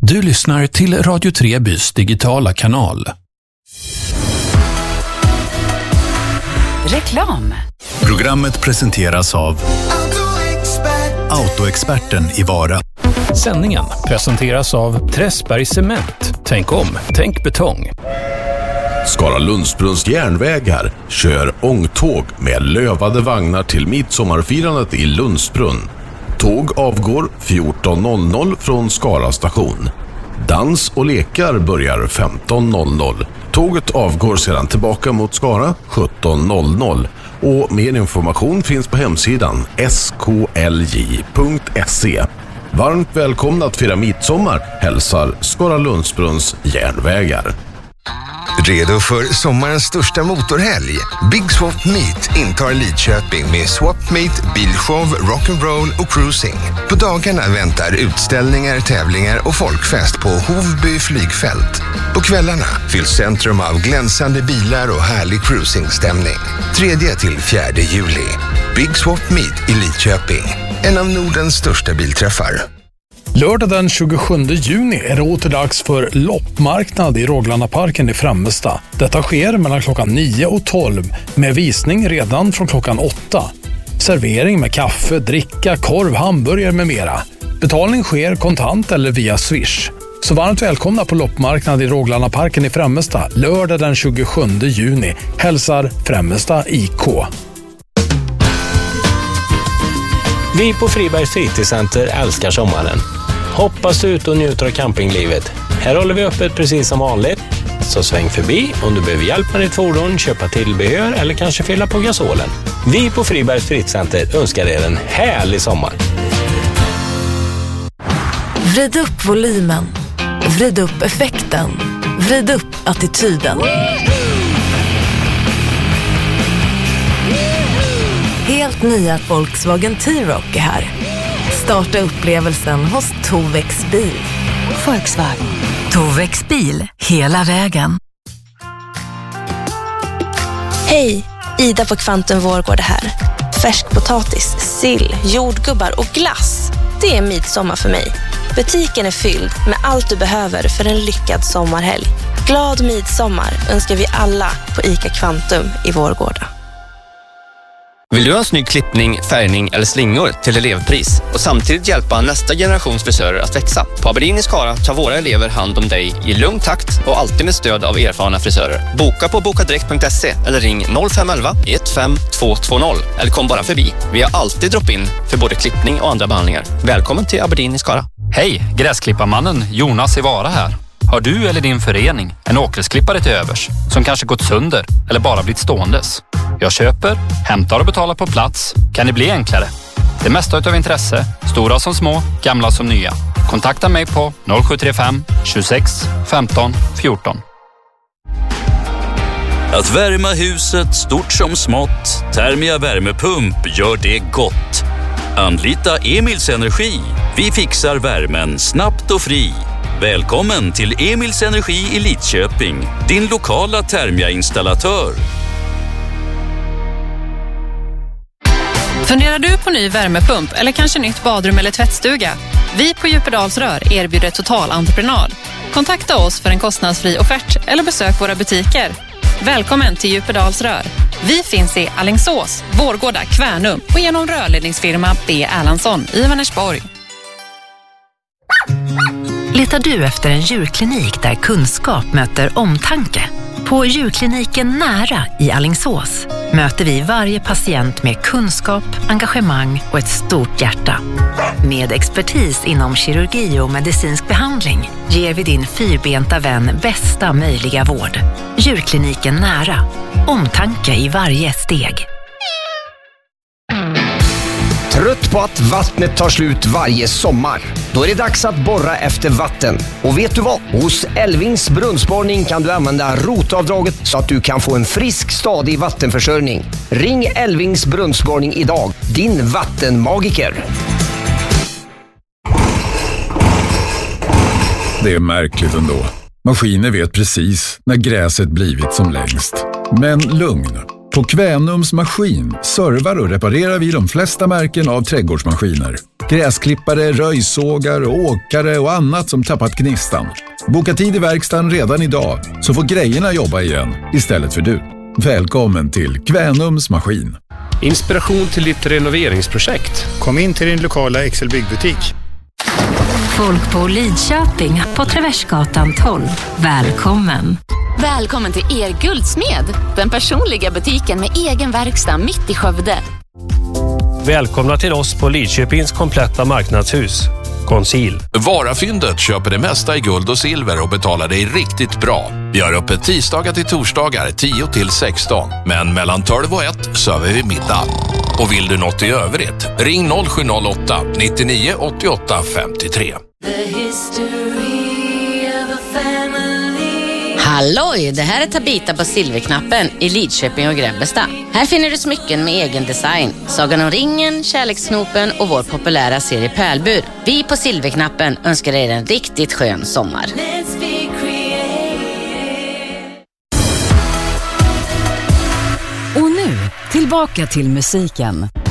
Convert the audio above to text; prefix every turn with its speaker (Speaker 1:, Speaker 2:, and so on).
Speaker 1: Du lyssnar till Radio Trebys digitala kanal.
Speaker 2: Reklam.
Speaker 1: Programmet presenteras av Autoexperten i Vara. Sändningen presenteras av Träsberg Cement. Tänk om, tänk betong.
Speaker 3: Skara Lundsbrunns järnvägar kör ångtåg med lövade vagnar till midsommarfirandet i Lundsbrunn. Tåg avgår 14.00 från Skara station. Dans och lekar börjar 15.00. Tåget avgår sedan tillbaka mot Skara 17.00. Och mer information finns på hemsidan sklj.se. Varmt välkomna att fira midsommar, hälsar Skara Lundsbrunns järnvägar.
Speaker 4: Redo för sommarens största motorhelg? Big Swap Meet intar Lidköping med Swap Meet, bilshow, rock'n'roll och cruising. På dagarna väntar utställningar, tävlingar och folkfest på Hovby flygfält. På kvällarna fylls centrum av glänsande bilar och härlig cruisingstämning. 3-4 juli. Big Swap Meet i Lidköping. En av Nordens största bilträffar.
Speaker 5: Lördag den 27 juni är det åter dags för loppmarknad i Råglanaparken i Främmestad. Detta sker mellan klockan 9 och 12 med visning redan från klockan 8. Servering med kaffe, dricka, korv, hamburgare med mera. Betalning sker kontant eller via Swish. Så varmt välkomna på loppmarknad i Råglanaparken i Främmestad lördag den 27 juni. Hälsar Främmestad IK.
Speaker 6: Vi på Fribergs fritidscenter älskar sommaren. Hoppas ut och njuter av campinglivet. Här håller vi öppet precis som vanligt. Så sväng förbi om du behöver hjälp med ditt fordon, köpa tillbehör eller kanske fylla på gasolen. Vi på Fribergs fritidscenter önskar er en härlig sommar.
Speaker 7: Vrid upp volymen. Vrid upp effekten. Vrid upp attityden. Helt nya Volkswagen T-Roc är här. Starta upplevelsen hos Tovex bil.
Speaker 2: Volkswagen. Tovex bil. Hela vägen.
Speaker 8: Hej, Ida på Kvantum Vårgård här. Färskpotatis, sill, jordgubbar och glass. Det är midsommar för mig. Butiken är fylld med allt du behöver för en lyckad sommarhelg. Glad midsommar önskar vi alla på ICA Kvantum i Vårgårda.
Speaker 9: Vill du ha en snygg klippning, färgning eller slingor till elevpris och samtidigt hjälpa nästa generations frisörer att växa? På Aberdeen i Skara tar våra elever hand om dig i lugn takt och alltid med stöd av erfarna frisörer. Boka på bokadirekt.se eller ring 0511 15220 eller kom bara förbi. Vi har alltid drop-in för både klippning och andra behandlingar. Välkommen till Aberdeen i Skara.
Speaker 10: Hej, gräsklipparmannen Jonas i Vara här. Har du eller din förening en åkersklippare till övers som kanske gått sönder eller bara blivit ståendes? Jag köper, hämtar och betalar på plats. Kan det bli enklare? Det mesta utav intresse, stora som små, gamla som nya. Kontakta mig på 0735 26 15 14.
Speaker 11: Att värma huset stort som smått, Thermia värmepump gör det gott. Anlita Emils Energi. Vi fixar värmen snabbt och fri. Välkommen till Emils Energi i Lidköping, din lokala Thermia-installatör.
Speaker 12: Funderar du på ny värmepump eller kanske nytt badrum eller tvättstuga? Vi på Djupedalsrör erbjuder totalentreprenad. Kontakta oss för en kostnadsfri offert eller besök våra butiker. Välkommen till Djupedalsrör. Vi finns i Alingsås, Vårgårda, Kvärnum och genom rörledningsfirma B. Erlandsson i Vänersborg.
Speaker 2: Letar du efter en djurklinik där kunskap möter omtanke? På djurkliniken Nära i Alingsås möter vi varje patient med kunskap, engagemang och ett stort hjärta. Med expertis inom kirurgi och medicinsk behandling ger vi din fyrbenta vän bästa möjliga vård. Djurkliniken Nära. Omtanke i varje steg.
Speaker 13: Trött på att vattnet tar slut varje sommar? Då är det dags att borra efter vatten. Och vet du vad? Hos Elvings brunnsborrning kan du använda rotavdraget så att du kan få en frisk, stadig vattenförsörjning. Ring Elvings brunnsborrning idag. Din vattenmagiker.
Speaker 14: Det är märkligt ändå. Maskiner vet precis när gräset blivit som längst. Men lugn. På Kvänums Maskin servar och reparerar vi de flesta märken av trädgårdsmaskiner. Gräsklippare, röjsågar, åkare och annat som tappat gnistan. Boka tid i verkstaden redan idag så får grejerna jobba igen istället för du. Välkommen till Kvänums Maskin.
Speaker 1: Inspiration till ditt renoveringsprojekt?
Speaker 15: Kom in till din lokala Excel byggbutik.
Speaker 2: Folk på Lidköping på Traversgatan 12. Välkommen!
Speaker 16: Välkommen till er Guldsmed, den personliga butiken med egen verkstad mitt i Skövde.
Speaker 1: Välkomna till oss på Lidköpings kompletta marknadshus. Conceal.
Speaker 3: Varafyndet köper det mesta i guld och silver och betalar dig riktigt bra. Vi har öppet tisdagar till torsdagar 10 till 16. Men mellan 12 och 1 söver vi middag. Och vill du något i övrigt, ring 0708 99 88 53.
Speaker 16: Halloj, det här är Tabita på Silverknappen i Lidköping och Grebbestad. Här finner du smycken med egen design. Sagan om ringen, kärleksknopen och vår populära serie Pärlbur. Vi på Silverknappen önskar er en riktigt skön sommar.
Speaker 17: Och nu, tillbaka till musiken.